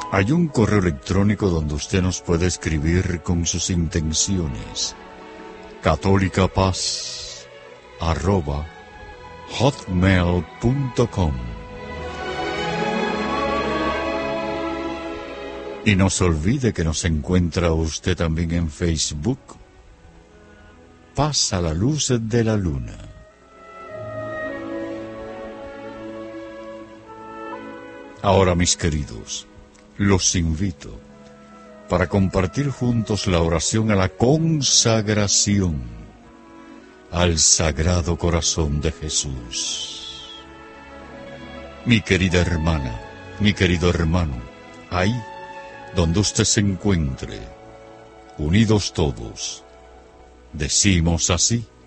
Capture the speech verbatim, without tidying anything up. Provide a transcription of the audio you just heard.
Hay un correo electrónico donde usted nos puede escribir con sus intenciones. católicapaz arroba hotmail punto com. Y no se olvide que nos encuentra usted también en Facebook. Paz a la luz de la luna. Ahora, mis queridos, los invito para compartir juntos la oración a la consagración al Sagrado Corazón de Jesús. Mi querida hermana, mi querido hermano, ahí donde usted se encuentre, unidos todos, decimos así: